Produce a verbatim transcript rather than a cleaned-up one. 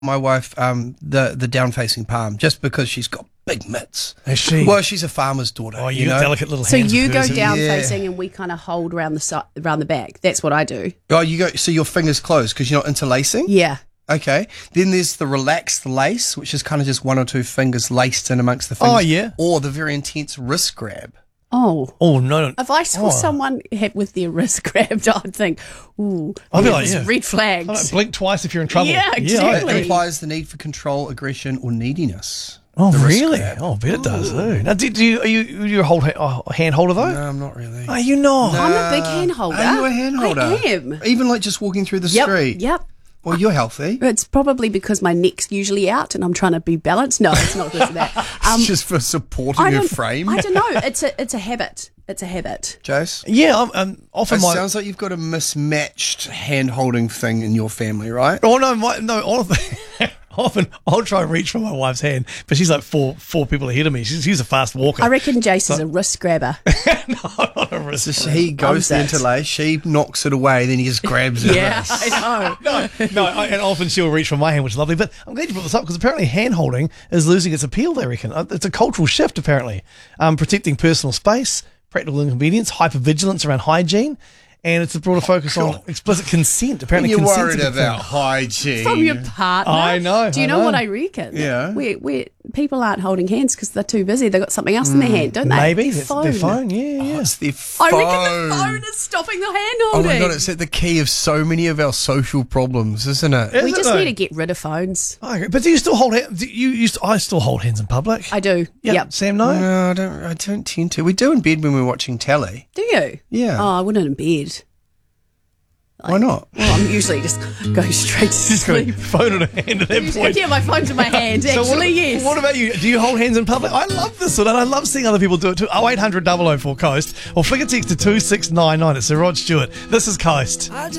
my wife um, the the down facing palm just because she's got big mitts. Is she? Well, she's a farmer's daughter. Oh, you, you got know? delicate little So hands. you of go hers. down Yeah. facing and we kind of hold around the side, around the back. That's what I do. Oh, you go. So your fingers closed because you're not interlacing. Yeah. Okay. Then there's the relaxed lace, which is kind of just one or two fingers laced in amongst the fingers. Oh, yeah. Or the very intense wrist grab. Oh. Oh, no. no. If I saw Oh. someone have with their wrist grabbed, I'd think, ooh, I'd be like, there's yeah. red flags. I don't blink twice if you're in trouble. Yeah, It exactly. implies the need for control, aggression, or neediness. Oh, The wrist really? grab. Oh, I bet it does. Ooh. Now, do, do you, are you, are you a hold, oh, hand holder, though? No, I'm not really. Are you not? I'm a big hand holder. Are you a hand holder? I am. Even like just walking through the Yep. street? Yep. Well, you're healthy. It's probably because my neck's usually out and I'm trying to be balanced. No, it's not this and that. Um, It's just for supporting I your don't, frame. I don't know. It's a it's a habit. It's a habit. Jace? Yeah, I'm, I'm often It my... sounds like you've got a mismatched hand-holding thing in your family, right? Oh, no, my, no, honestly, often I'll try and reach for my wife's hand, but she's like four four people ahead of me. She's, she's a fast walker. I reckon Jace is a wrist grabber. no, I'm not a wrist So grabber. he goes to Owns it. interlace, she knocks it away, then he just grabs it. Yeah, I know. No, no, I, and often she'll reach for my hand, which is lovely. But I'm glad you brought this up because apparently hand holding is losing its appeal, they reckon. Uh, It's a cultural shift, apparently. Um, protecting personal space, practical inconvenience, hypervigilance around hygiene, and it's a broader focus on God. explicit consent. Apparently, You're consent's a worried big about thing. hygiene. From your partner. I know, Do you I know, know. what I reckon? Yeah. Where, where people aren't holding hands because they're too busy. They've got something else in their hand, don't they? Maybe Their it's their phone. Yeah, yeah. It's their I phone. reckon the phone is stopping the hand Oh holding. my God, it's at the key of so many of our social problems, isn't it? Is we it just though? need to get rid of phones. I agree. But do you still hold hands? Do you used? I still hold hands in public. I do. Yep. Yep. Sam, no. No, I don't, I don't tend to. We do in bed when we're watching telly. Do you? Yeah. Oh, I wouldn't in bed. Why not? Well, I'm usually just go straight to Just got sleep. phone in a hand at that point. Yeah, my phone's in my hand. So Actually, what, yes. What about you? Do you hold hands in public? I love this one, and I love seeing other people do it too. oh eight hundred double oh four Coast or flick a text to two six nine nine. It's Sir Rod Stewart. This is Coast.